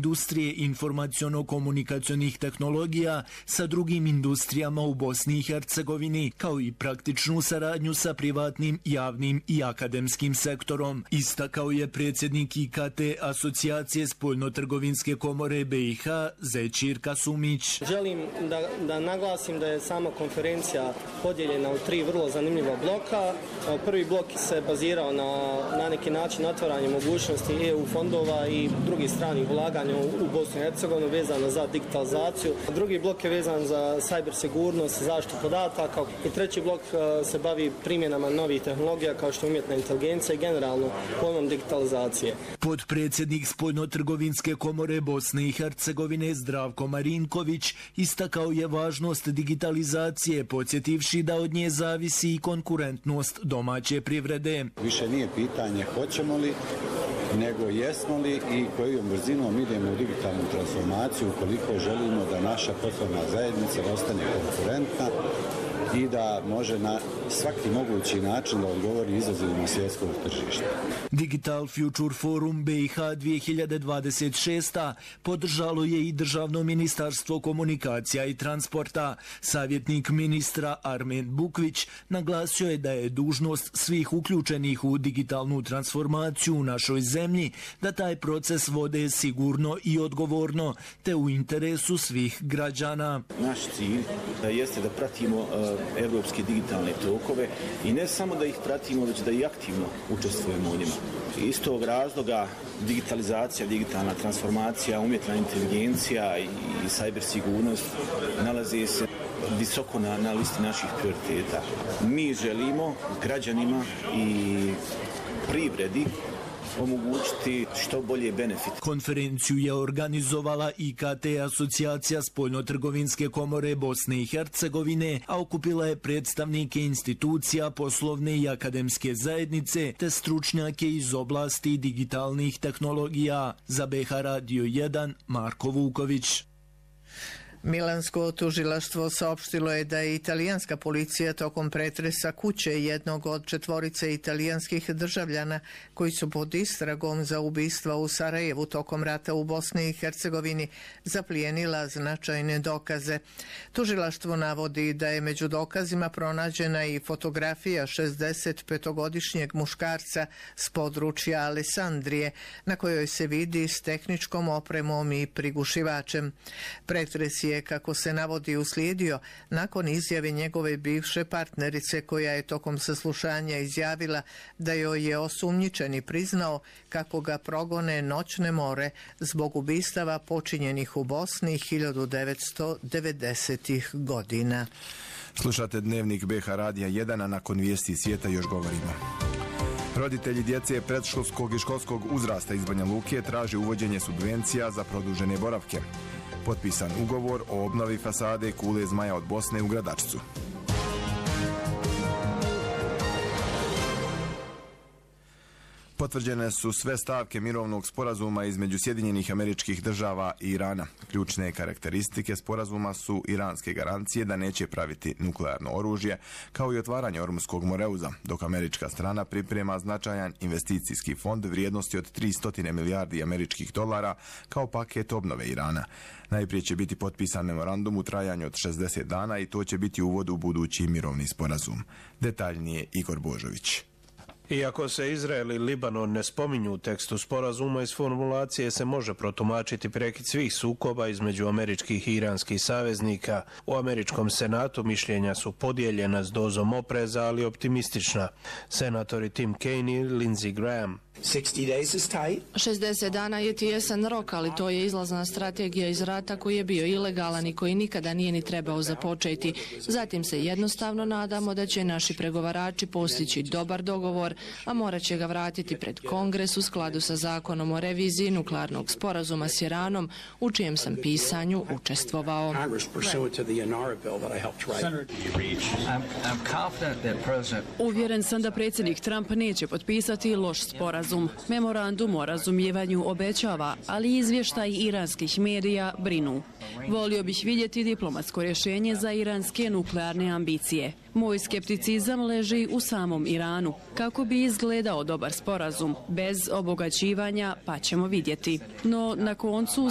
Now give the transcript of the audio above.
industrije informaciono-komunikacionih tehnologija sa drugim industrijama u Bosni i Hercegovini, kao i praktičnu saradnju sa privatnim, javnim i akademskim sektorom. Istakao je predsjednik IKT Asocijacije spoljnotrgovinske komore BiH Zećir Kasumić. Želim da naglasim da je sama konferencija podijeljena u 3 vrlo zanimljiva bloka. Prvi blok se bazirao na neki način otvaranje mogućnosti EU fondova i drugih stranih ulaganja u Bosnu i Hercegovinu vezano za digitalizaciju. Drugi blok je vezan za cyber sigurnost, zaštitu podataka i treći blok se bavi primjenama novih tehnologija kao što je umjetna inteligencija i generalno pojmom digitalizacije. Podpredsjednik spoljnotrgovinske komore Bosne i Hercegovine Zdravko Marinković istakao je važnost digitalizacije, podsjetivši da od nje zavisi i konkurentnost domaće privrede. Više nije pitanje hoćemo li, nego jesmo li i kojom brzinom idemo u digitalnu transformaciju ukoliko želimo da naša poslovna zajednica ostane konkurentna i da može na svaki mogući način da odgovori izazovima svjetskog tržišta. Digital Future Forum BiH 2026 podržalo je i Državno ministarstvo komunikacija i transporta. Savjetnik ministra Armen Bukvić naglasio je da je dužnost svih uključenih u digitalnu transformaciju u našoj zemlji da taj proces vode sigurno i odgovorno, te u interesu svih građana. Naš cilj jeste da pratimo evropske digitalne tokove i ne samo da ih pratimo, već da i aktivno učestvujemo u njima. Iz tog razloga digitalizacija, digitalna transformacija, umjetna inteligencija i cyber sigurnost nalaze se visoko na listi naših prioriteta. Mi želimo građanima i privredi omogućiti što bolje benefit. Konferenciju je organizovala IKT Asocijacija spoljnotrgovinske komore Bosne i Hercegovine, a okupila je predstavnike institucija, poslovne i akademske zajednice te stručnjake iz oblasti digitalnih tehnologija. Za BiH Radio 1 Marko Vuković. Milansko tužilaštvo saopštilo je da je italijanska policija tokom pretresa kuće jednog od 4 italijanskih državljana koji su pod istragom za ubistva u Sarajevu tokom rata u Bosni i Hercegovini zaplijenila značajne dokaze. Tužilaštvo navodi da je među dokazima pronađena i fotografija 65-godišnjeg muškarca s područja Alessandrije, na kojoj se vidi s tehničkom opremom i prigušivačem. Pretres je, kako se navodi, uslijedio nakon izjave njegove bivše partnerice koja je tokom saslušanja izjavila da joj je osumnjičeni priznao kako ga progone noćne more zbog ubistava počinjenih u Bosni 1990-ih godina. Slušate Dnevnik BiH Radija 1, a nakon vijesti svijeta još govorimo. Roditelji djece predškolskog i školskog uzrasta iz Banja Luke traže uvođenje subvencija za produžene boravke. Potpisan ugovor o obnovi fasade Kule zmaja od Bosne u Gradačcu. Potvrđene su sve stavke mirovnog sporazuma između Sjedinjenih Američkih Država i Irana. Ključne karakteristike sporazuma su iranske garancije da neće praviti nuklearno oružje, kao i otvaranje Ormuskog moreuza, dok američka strana priprema značajan investicijski fond vrijednosti od 300 milijardi američkih dolara kao paket obnove Irana. Najprije će biti potpisan memorandum u trajanju od 60 dana i to će biti uvod u budući mirovni sporazum. Detaljnije Igor Božović. Iako se Izrael i Libanon ne spominju u tekstu sporazuma, iz formulacije se može protumačiti prekid svih sukoba između američkih i iranskih saveznika. U američkom senatu mišljenja su podijeljena s dozom opreza, ali optimistična. Senatori Tim Kaine i Lindsey Graham. 60 dana je tijesan rok, ali to je izlazna strategija iz rata koji je bio ilegalan i koji nikada nije ni trebao započeti. Zatim se jednostavno nadamo da će naši pregovarači postići dobar dogovor, a morat će ga vratiti pred Kongres u skladu sa zakonom o reviziji nuklearnog sporazuma s Iranom, u čijem sam pisanju učestvovao. Uvjeren sam da predsjednik Trump neće potpisati loš sporazum. Memorandum o razumijevanju obećava, ali izvještaj iranskih medija brinu. Volio bih vidjeti diplomatsko rješenje za iranske nuklearne ambicije. Moj skepticizam leži u samom Iranu. Kako bi izgledao dobar sporazum? Bez obogaćivanja, pa ćemo vidjeti. No, na koncu